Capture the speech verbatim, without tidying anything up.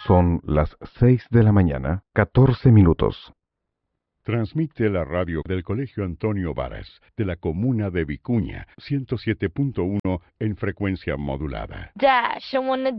Son las seis de la mañana, catorce minutos. Transmite la radio del Colegio Antonio Varas, de la comuna de Vicuña, ciento siete punto uno en frecuencia modulada. Dash, I wanna